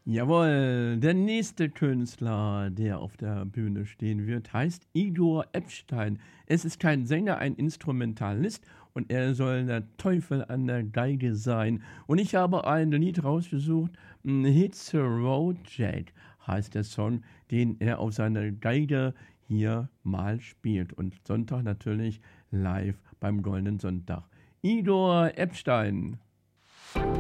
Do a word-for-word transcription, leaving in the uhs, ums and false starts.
Jawohl, der nächste Künstler, der auf der Bühne stehen wird, heißt Igor Eppstein. Es ist kein Sänger, ein Instrumentalist und er soll der Teufel an der Geige sein. Und ich habe ein Lied rausgesucht, hm, Hits the Road Jack heißt der Song, den er auf seiner Geige hier mal spielt. Und Sonntag natürlich live beim Goldenen Sonntag. Igor Eppstein.